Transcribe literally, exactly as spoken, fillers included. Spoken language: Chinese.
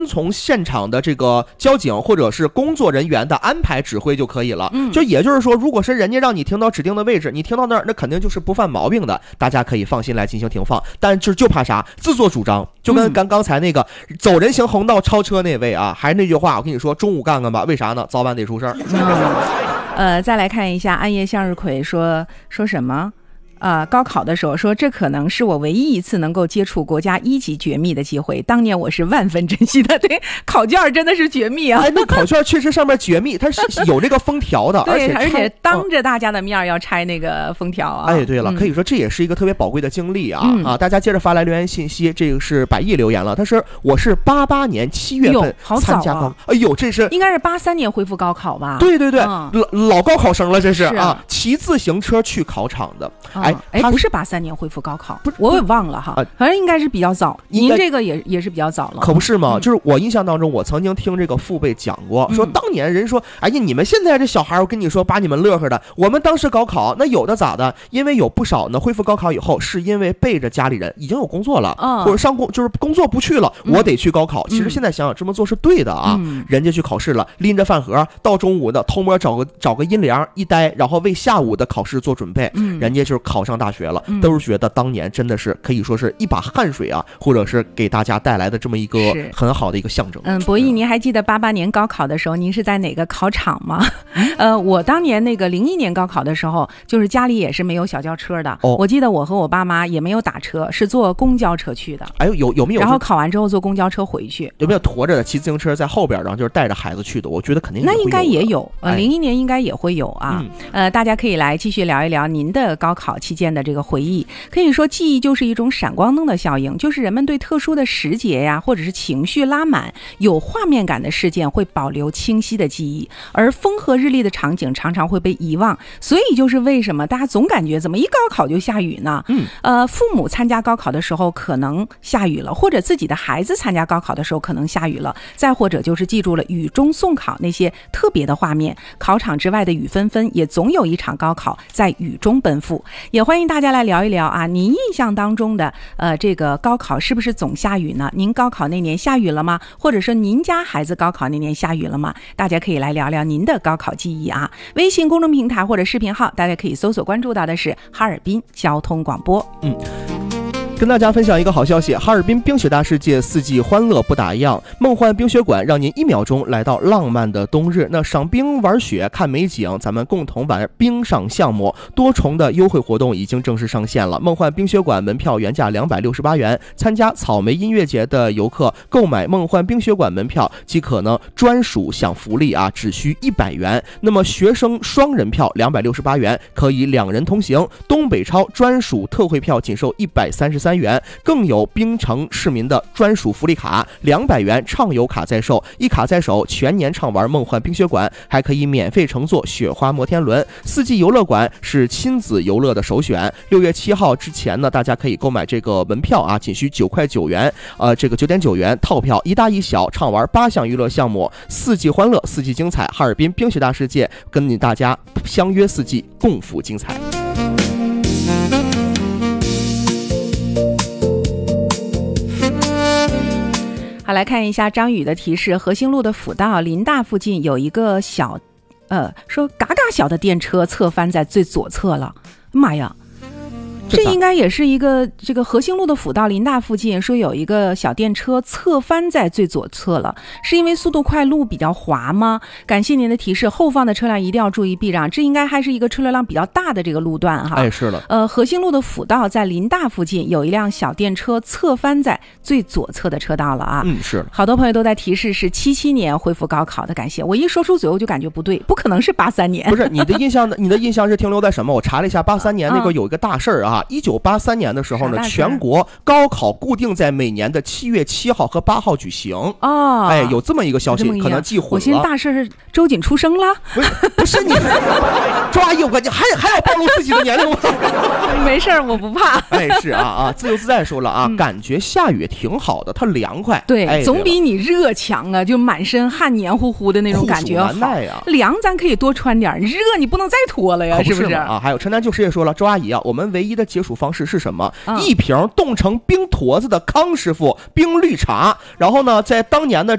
从现场的这个交警或者是工作人员的安排指挥就可以了。嗯，就也就是说，如果是人家让你停到指定的位置，你停到那儿，那肯定就是不犯毛病的，大家可以放心来进行停放。但就就怕啥，自作主张，就跟刚刚才那个走人行横道超车那位啊，还是那句话，我跟你说，中午干干吧，为啥呢？早晚得出事儿。 嗯，呃，再来看一下暗夜向日葵说说什么。呃，高考的时候说，这可能是我唯一一次能够接触国家一级绝密的机会。当年我是万分珍惜的。对，考卷真的是绝密啊！ 哎，那考卷确实上面绝密，它是有这个封条的，而且而且当着大家的面要拆那个封条啊！ 哎，对了，可以说这也是一个特别宝贵的经历啊、嗯、啊！大家接着发来留言信息，这个是百亿留言了，他说我是八八年七月份参加高， 啊、 哎呦，这是应该是八三年恢复高考吧？ 对对对， 嗯、 老老高考生了，这是, 是啊，骑自行车去考场的。哎、 哦、哎，不是八三年恢复高考，不是，我也忘了哈，呃、反正应该是比较早。您这个也也是比较早了， 可不是吗？ 嗯、 就是我印象当中，我曾经听这个父辈讲过，嗯、说当年人说，哎呀，你们现在这小孩，我跟你说，把你们乐呵的。我们当时高考，那有的咋的？因为有不少呢，恢复高考以后，是因为背着家里人已经有工作了， 嗯、 或者上工就是工作不去了， 嗯、 我得去高考。其实现在想想这么做是对的啊， 嗯、 人家去考试了，拎着饭盒到中午的偷摸找个找个阴凉一待，然后为下午的考试做准备， 嗯、 人家就是考上大学了。 嗯、 都是觉得当年真的是可以说是一把汗水啊，或者是给大家带来的这么一个很好的一个象征。 嗯，博弈，您还记得八八年高考的时候，您是在哪个考场吗？呃，我当年那个零一年高考的时候，就是家里也是没有小轿车的。哦，我记得我和我爸妈也没有打车，是坐公交车去的。 哎呦，有有没有？ 然后考完之后坐公交车回去。 有没有驮着骑自行车在后边，然后就是带着孩子去的？我觉得肯定那应该也有，呃，零一年应该也会有啊。嗯、呃，大家可以来继续聊一聊您的高考期间的这个回忆。可以说记忆就是一种闪光灯的效应，就是人们对特殊的时节呀，或者是情绪拉满有画面感的事件会保留清晰的记忆，而风和日丽的场景常常会被遗忘。所以就是为什么大家总感觉怎么一高考就下雨呢？嗯，呃，父母参加高考的时候可能下雨了，或者自己的孩子参加高考的时候可能下雨了，再或者就是记住了雨中送考那些特别的画面，考场之外的雨纷纷，也总有一场高考在雨中奔赴。也欢迎大家来聊一聊啊，您印象当中的呃这个高考是不是总下雨呢？您高考那年下雨了吗？或者说您家孩子高考那年下雨了吗？大家可以来聊聊您的高考记忆啊。微信公众平台或者视频号，大家可以搜索关注到的是哈尔滨交通广播。嗯。 跟大家分享一个好消息，哈尔滨冰雪大世界四季欢乐不打烊，梦幻冰雪馆让您一秒钟来到浪漫的冬日。那赏冰玩雪看美景，咱们共同玩冰上项目，多重的优惠活动已经正式上线了。梦幻冰雪馆门票原价两百六十八元，参加草莓音乐节的游客购买梦幻冰雪馆门票即可呢专属享福利啊，只需一百元。那么学生双人票两百六十八元，可以两人同行。东北超专属特惠票仅售一百三十三元，更有冰城市民的专属福利卡两百元畅游卡在手，一卡在手全年畅玩梦幻冰雪馆，还可以免费乘坐雪花摩天轮。四季游乐馆是亲子游乐的首选，六月七号之前呢，大家可以购买这个门票啊，仅需九块九元，呃，这个九点九元套票，一大一小畅玩八项娱乐项目，四季欢乐，四季精彩。哈尔滨冰雪大世界跟你大家相约四季，共赴精彩。 好，来看一下张宇的提示，和兴路的辅道林大附近有一个小呃说嘎嘎小的电车侧翻在最左侧了，妈呀，这应该也是一个这个和兴路的辅道林大附近说有一个小电车侧翻在最左侧了，是因为速度快路比较滑吗？感谢您的提示，后方的车辆一定要注意避让，这应该还是一个车流量比较大的这个路段哈。 哎，是的。 呃，和兴路的辅道在林大附近有一辆小电车侧翻在最左侧的车道了啊。 嗯，是。 好多朋友都在提示是七七年恢复高考的，感谢。我一说出嘴我就感觉不对，不可能是八三年。 不是，你的印象你的印象是停留在什么？我查了一下，八三年那个有一个大事儿啊。一九八三年的时候呢，全国高考固定在每年的七月七号和八号举行。 哦， 哎，有这么一个消息，可能记混了。 我寻思大事是周瑾出生了， 不是不是你，周阿姨，我感觉还还要暴露自己的年龄吗？ 没事儿，我不怕。 哎，是啊啊，自由自在说了啊，嗯、感觉下雨挺好的，它凉快。 对， 哎、 总比你热强啊，就满身汗黏糊糊的那种感觉要好。 啊、 凉咱可以多穿点，热你不能再脱了呀，是不是？ 啊，还有陈南旧师也说了，周阿姨啊，我们唯一的的解暑方式是什么？ 嗯、 一瓶冻成冰坨子的康师傅冰绿茶，然后呢，在当年的